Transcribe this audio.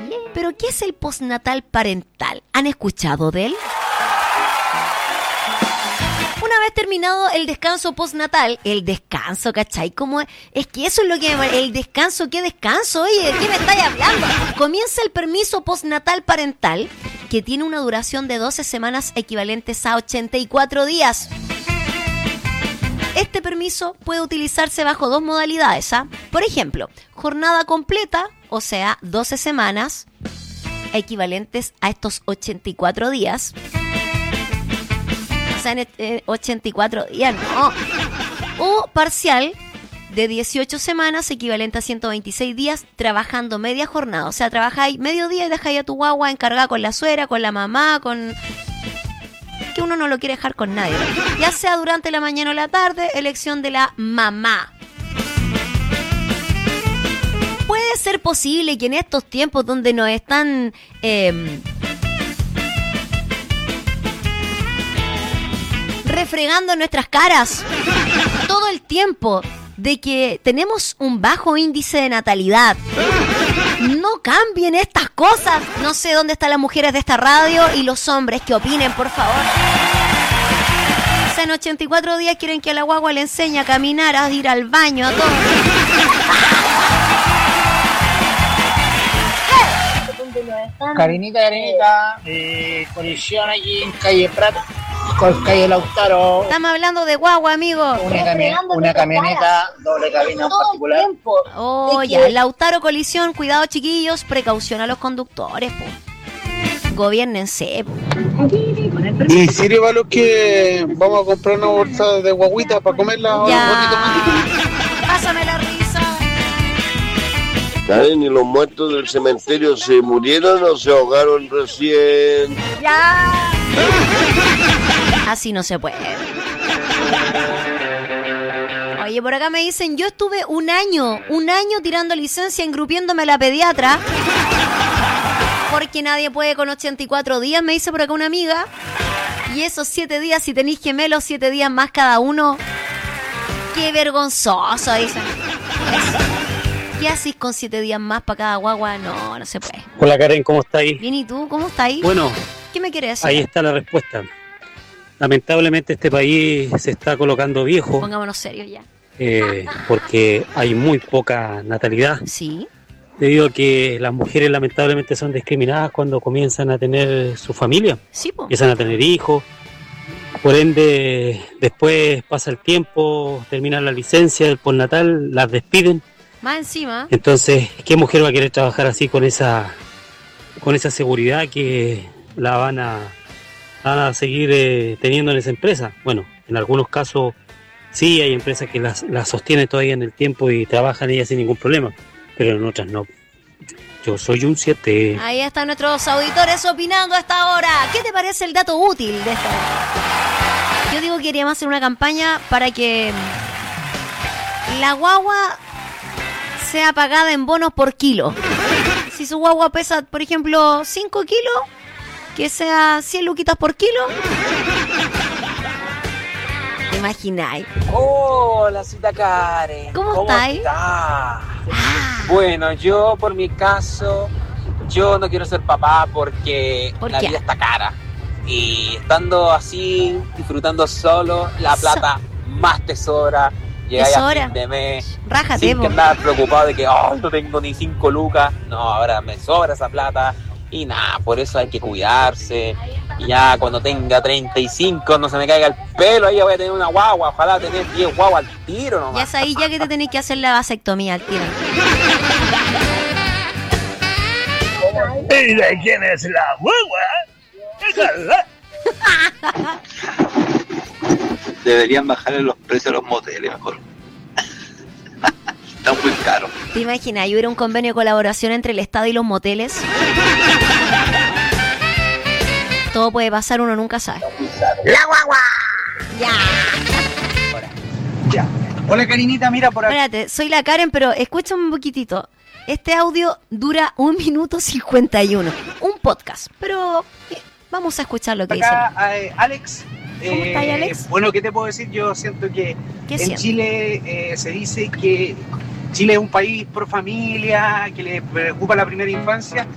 Pero, ¿qué es el postnatal parental? ¿Han escuchado de él? Una vez terminado el descanso postnatal, el descanso, ¿cachai? ¿Cómo es? Es que eso es lo que el descanso, ¿qué descanso? Oye, ¿de qué me estáis hablando? Comienza el permiso postnatal parental, que tiene una duración de 12 semanas equivalentes a 84 días. Este permiso puede utilizarse bajo dos modalidades, ¿ah? Por ejemplo, jornada completa, o sea, 12 semanas equivalentes a estos 84 días. O sea, en 84 días, no. O parcial de 18 semanas, equivalente a 126 días, trabajando media jornada. O sea, trabajáis medio día y dejáis a tu guagua encargada con la suegra, con la mamá, con... que uno no lo quiere dejar con nadie. Ya sea durante la mañana o la tarde, elección de la mamá. Puede ser posible que en estos tiempos donde nos están... refregando nuestras caras todo el tiempo de que tenemos un bajo índice de natalidad. No cambien estas cosas. No sé dónde están las mujeres de esta radio y los hombres que opinen, por favor. O sea, en 84 días quieren que a la guagua le enseñe a caminar, a ir al baño, a todo. Karinita, colisión aquí en calle Prat, con calle Lautaro. Estamos hablando de guagua, amigo. Una camioneta doble cabina en particular. Oh, ya, Lautaro colisión, cuidado chiquillos, precaución a los conductores, po. Gobiernense, po. ¿Y sirve para los que vamos a comprar una bolsa de guaguita para comerla? Ya, pásame la risa. ¿Saben? ¿Y los muertos del cementerio se murieron o se ahogaron recién? ¡Ya! Así no se puede. Oye, por acá me dicen, yo estuve un año tirando licencia, engrupiéndome a la pediatra. Porque nadie puede con 84 días, me dice por acá una amiga. Y esos 7 días, si tenéis gemelos, 7 días más cada uno. ¡Qué vergonzoso! Dicen. ¿Qué haces con 7 días más para cada guagua? No se puede. Hola Karen, ¿cómo estáis? Bien, ¿y tú? ¿Cómo estáis? Bueno, ¿qué me quieres decir? ahí está la respuesta. Lamentablemente este país se está colocando viejo. Pongámonos serios ya. Porque hay muy poca natalidad. Sí. Debido a que las mujeres lamentablemente son discriminadas cuando comienzan a tener su familia. Sí, po. Empiezan a tener hijos. Por ende, después pasa el tiempo, terminan la licencia del postnatal, las despiden. Más encima. Entonces, ¿qué mujer va a querer trabajar así con esa seguridad que la van a seguir teniendo en esa empresa? Bueno, en algunos casos sí hay empresas que las sostienen todavía en el tiempo y trabajan ellas sin ningún problema, pero en otras no. Yo soy un 7. Ahí están nuestros auditores opinando a esta hora. ¿Qué te parece el dato útil de esta hora? Yo digo que queríamos hacer una campaña para que la guagua sea pagada en bonos por kilo. Si su guagua pesa, por ejemplo, 5 kilos, que sea 100 luquitas por kilo. ¿Te imagináis? Hola, cita Karen. ¿Cómo estáis? Está? Bueno, yo por mi caso, yo no quiero ser papá porque la vida está cara. Y estando así, disfrutando solo, la plata más tesora. Llegáis a fin de mes, rájate, sin que andar preocupado de que no tengo ni 5 lucas. No, ahora me sobra esa plata. Y nada, por eso hay que cuidarse. Y ya cuando tenga 35 no se me caiga el pelo, ahí voy a tener una guagua. Ojalá tener 10 guaguas al tiro nomás. Ya es ahí ya que te tenés que hacer la vasectomía al tiro. ¿Y de quién es la guagua? Deberían bajarle los precios a los moteles mejor. Está muy caro. ¿Te imaginas? ¿Hubiera un convenio de colaboración entre el Estado y los moteles? Todo puede pasar, uno nunca sabe. ¡La guagua! Ya. Hola Karinita, mira por aquí. Espérate, soy la Karen, pero escúchame un poquitito. Este audio dura 1 minuto 51. Un podcast, pero vamos a escuchar lo que acá, dice. Alex. ¿Cómo estás, Alex? Bueno, ¿qué te puedo decir? Yo siento que en siento? Chile se dice que Chile es un país pro familia, que le preocupa la primera infancia.